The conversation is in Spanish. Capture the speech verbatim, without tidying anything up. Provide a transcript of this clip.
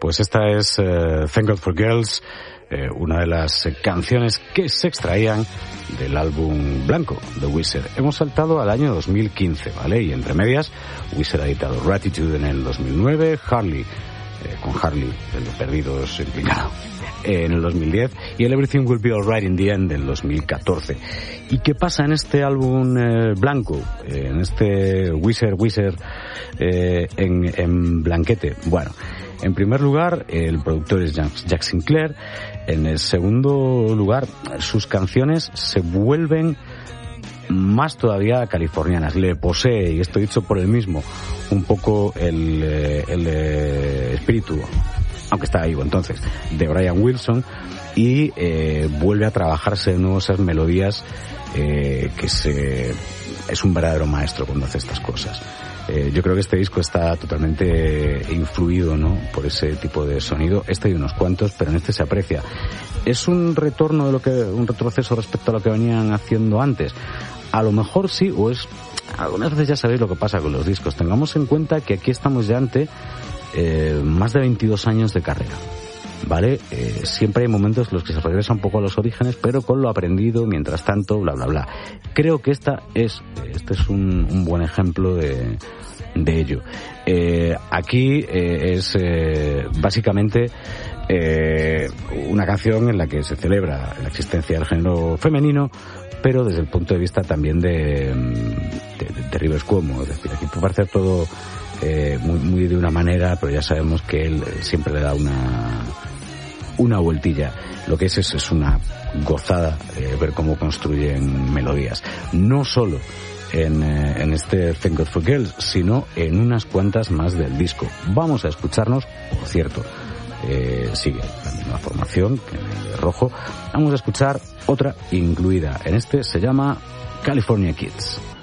pues esta es uh, Thank God for Girls, eh, una de las canciones que se extraían del álbum blanco de Weezer. Hemos saltado al año dos mil quince, ¿vale? Y entre medias, Weezer ha editado Gratitude en el dos mil nueve, Harley, eh, con Harley, el de Perdidos implicado, en el dos mil diez, y el Everything Will Be Alright in the End del dos mil catorce. ¿Y qué pasa en este álbum eh, blanco? Eh, en este Weezer, Weezer eh, en, en blanquete. Bueno, en primer lugar, el productor es Jack Sinclair. En el segundo lugar, sus canciones se vuelven más todavía californianas. Le posee, y esto dicho por él mismo, un poco el, el, el espíritu, aunque está vivo entonces, de Brian Wilson, y eh, vuelve a trabajarse de nuevo esas melodías eh, que se es un verdadero maestro cuando hace estas cosas. Eh, yo creo que este disco está totalmente influido, ¿no?, por ese tipo de sonido. Este hay unos cuantos, pero en este se aprecia. ¿Es un retorno de lo que, un retroceso respecto a lo que venían haciendo antes? A lo mejor sí, o es, algunas veces ya sabéis lo que pasa con los discos. Tengamos en cuenta que aquí estamos ya ante eh, más de veintidós años de carrera, ¿vale? Eh, siempre hay momentos en los que se regresa un poco a los orígenes, pero con lo aprendido, mientras tanto, bla, bla, bla. Creo que esta es, este es un, un buen ejemplo de, de ello. Eh, aquí eh, es eh, básicamente eh, una canción en la que se celebra la existencia del género femenino, pero desde el punto de vista también de, de, de Rivers Cuomo. Es decir, aquí puede parecer todo eh, muy, muy de una manera, pero ya sabemos que él siempre le da una una vueltilla. Lo que es es, es una gozada eh, ver cómo construyen melodías. No solo en, eh, en este Thank God for Girls, sino en unas cuantas más del disco. Vamos a escucharnos, por cierto, eh, sigue la misma formación que en el de rojo. Vamos a escuchar otra incluida. En este se llama California Kids.